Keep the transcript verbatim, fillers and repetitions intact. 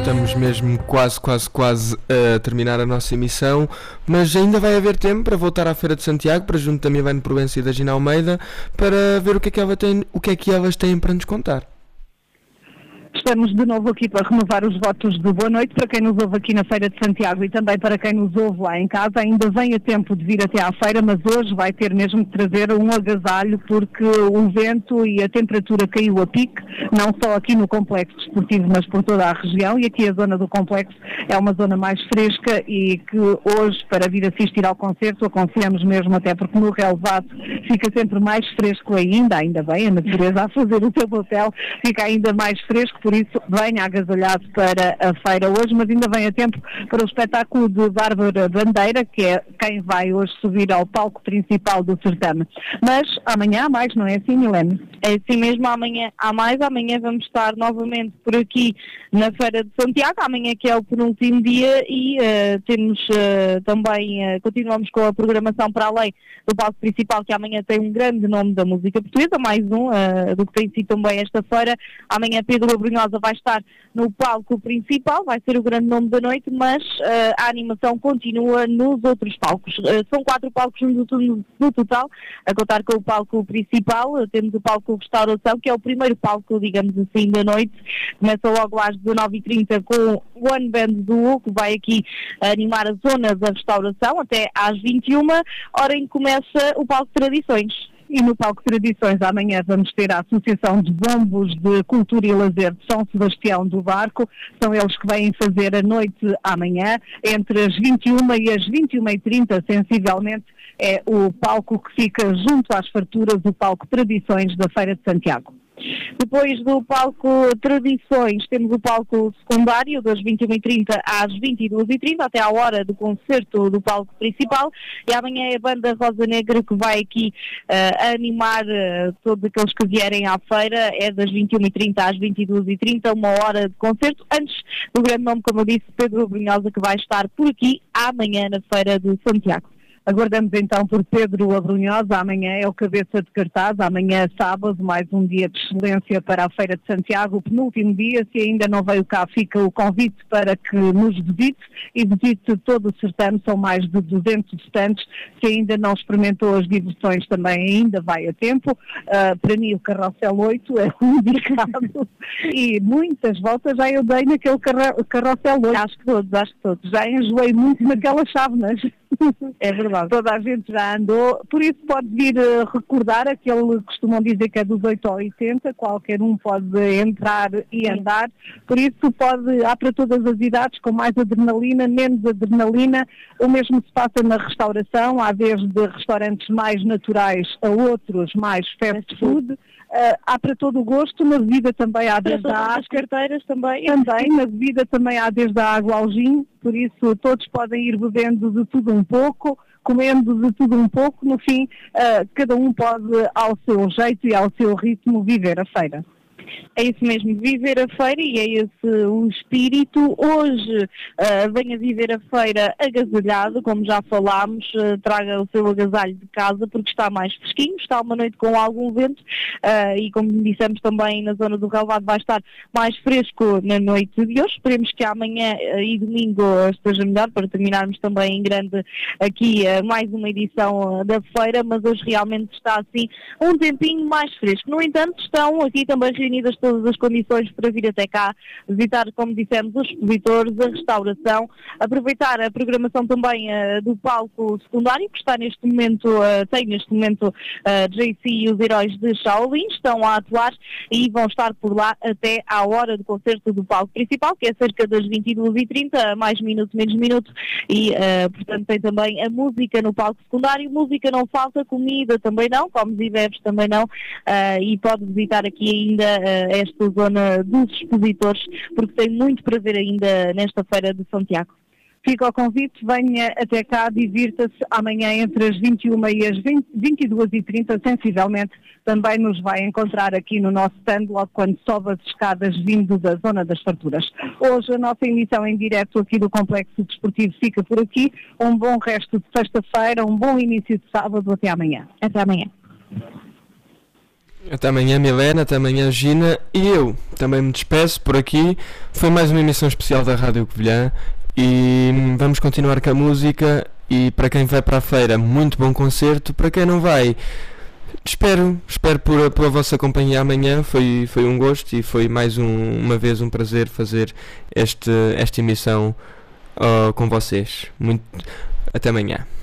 estamos mesmo quase, quase, quase a terminar a nossa emissão, mas ainda vai haver tempo para voltar à Feira de Santiago, para junto da Milene Provença e da Gina Almeida, para ver o que é que, ela tem, o que é que elas têm para nos contar. Estamos de novo aqui para renovar os votos de boa noite para quem nos ouve aqui na Feira de Santiago e também para quem nos ouve lá em casa. Ainda vem a tempo de vir até à feira, mas hoje vai ter mesmo que trazer um agasalho porque o vento e a temperatura caiu a pique, não só aqui no complexo desportivo, mas por toda a região. E aqui a zona do complexo é uma zona mais fresca e que hoje, para vir assistir ao concerto, aconselhamos mesmo, até porque no relevado fica sempre mais fresco ainda, ainda bem, a natureza a fazer o seu papel, fica ainda mais fresco. Por isso, venha agasalhado para a feira hoje, mas ainda vem a tempo para o espetáculo de Bárbara Bandeira, que é quem vai hoje subir ao palco principal do certame. Mas amanhã há mais, não é assim, Milene? É assim mesmo, amanhã há mais. Amanhã vamos estar novamente por aqui na Feira de Santiago, amanhã que é o penúltimo dia e uh, temos uh, também, uh, continuamos com a programação para além do palco principal, que amanhã tem um grande nome da música portuguesa, mais um uh, do que tem sido também esta feira. Amanhã Pedro Abrunhosa vai estar no palco principal, vai ser o grande nome da noite, mas uh, a animação continua nos outros palcos. Uh, são quatro palcos no, no, no total, a contar com o palco principal. Uh, temos o palco Restauração, que é o primeiro palco, digamos assim, da noite. Começa logo às dezanove e trinta com o One Band Duo, que vai aqui animar a zona da restauração até às vinte e uma, hora em que começa o palco Tradições. E no palco Tradições amanhã vamos ter a Associação de Bombos de Cultura e Lazer de São Sebastião do Barco. São eles que vêm fazer a noite amanhã, entre as vinte e uma e as vinte e uma e trinta, sensivelmente, é o palco que fica junto às farturas, o palco Tradições da Feira de Santiago. Depois do palco Tradições, temos o palco secundário, das vinte e uma e trinta às vinte e duas e trinta, até à hora do concerto do palco principal. E amanhã é a banda Rosa Negra que vai aqui uh, animar uh, todos aqueles que vierem à feira. É das vinte e uma e trinta às vinte e duas e trinta, uma hora de concerto, antes do grande nome, como eu disse, Pedro Abrunhosa, que vai estar por aqui amanhã na Feira de Santiago. Aguardamos então por Pedro Abrunhosa. Amanhã é o cabeça de cartaz, amanhã é sábado, mais um dia de excelência para a Feira de Santiago, o penúltimo dia. Se ainda não veio cá, fica o convite para que nos visite e visite todo o certame, são mais de duzentos estantes. Se ainda não experimentou as diversões, também ainda vai a tempo. Uh, para mim o Carrossel oito é um indicado e muitas voltas já eu dei naquele carro, Carrossel oito. Acho que todos, acho que todos. Já enjoei muito naquelas chávenas. É verdade. Toda a gente já andou, por isso pode vir uh, recordar aquele, costumam dizer que é dos oito ao oitenta, qualquer um pode entrar e andar, por isso pode, há para todas as idades, com mais adrenalina, menos adrenalina. O mesmo se passa na restauração, há desde restaurantes mais naturais a outros mais fast food. Uh, há para todo o gosto, na bebida também há desde a água. As carteiras também. Também, na bebida também há desde a água ao gin, por isso todos podem ir bebendo de tudo um pouco, comendo de tudo um pouco, no fim, uh, cada um pode, ao seu jeito e ao seu ritmo, viver a feira. É isso mesmo, viver a feira, e é esse o espírito. Hoje uh, venha viver a feira agasalhado, como já falámos, uh, traga o seu agasalho de casa porque está mais fresquinho, está uma noite com algum vento uh, e como dissemos também na zona do relevado vai estar mais fresco na noite de hoje. Esperemos que amanhã uh, e domingo esteja melhor para terminarmos também em grande aqui uh, mais uma edição uh, da feira, mas hoje realmente está assim um tempinho mais fresco. No entanto, estão aqui também reunidas todas as condições para vir até cá, visitar, como dissemos, os expositores, a restauração, aproveitar a programação também uh, do palco secundário, que está neste momento, uh, tem neste momento uh, J C e os Heróis de Shaolin, estão a atuar e vão estar por lá até à hora do concerto do palco principal, que é cerca das vinte e duas e trinta, mais minuto, menos minuto, e uh, portanto tem também a música no palco secundário. Música não falta, comida também não, comes e bebes também não, uh, e pode visitar aqui ainda esta zona dos expositores, porque tem muito para ver ainda nesta Feira de Santiago. Fica o convite, venha até cá, divirta-se amanhã entre as vinte e uma e as vinte e duas e trinta, sensivelmente, também nos vai encontrar aqui no nosso stand, logo quando sobe as escadas vindo da zona das farturas. Hoje a nossa emissão em direto aqui do Complexo Desportivo fica por aqui. Um bom resto de sexta-feira, um bom início de sábado, até amanhã. Até amanhã. Até amanhã, Milena, até amanhã, Gina, e eu também me despeço por aqui. Foi mais uma emissão especial da Rádio Covilhã e vamos continuar com a música. E para quem vai para a feira, muito bom concerto. Para quem não vai, espero, espero por, pela vossa companhia amanhã. Foi, foi um gosto e foi mais um, uma vez um prazer fazer este, esta emissão uh, com vocês. Muito, até amanhã.